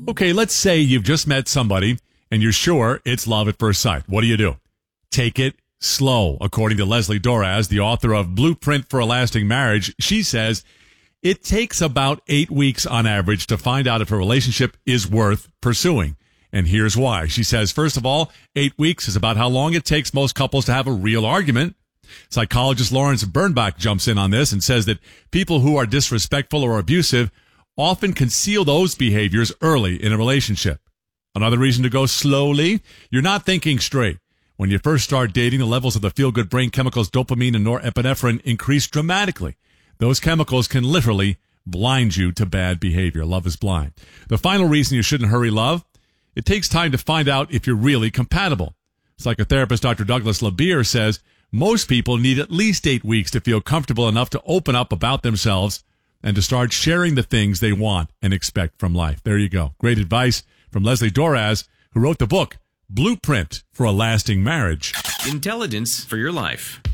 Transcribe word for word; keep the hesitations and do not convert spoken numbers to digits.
Okay, let's say you've just met somebody and you're sure it's love at first sight. What do you do? Take it slow. According to Leslie Doraz, the author of Blueprint for a Lasting Marriage, she says it takes about eight weeks on average to find out if a relationship is worth pursuing. And here's why. She says, first of all, eight weeks is about how long it takes most couples to have a real argument. Psychologist Lawrence Bernbach jumps in on this and says that people who are disrespectful or abusive often conceal those behaviors early in a relationship. Another reason to go slowly, you're not thinking straight. When you first start dating, the levels of the feel-good brain chemicals dopamine and norepinephrine increase dramatically. Those chemicals can literally blind you to bad behavior. Love is blind. The final reason you shouldn't hurry love, it takes time to find out if you're really compatible. Psychotherapist Doctor Douglas LeBeer says most people need at least eight weeks to feel comfortable enough to open up about themselves and to start sharing the things they want and expect from life. There you go. Great advice from Leslie Doraz, who wrote the book, Blueprint for a Lasting Marriage. Intelligence for your life.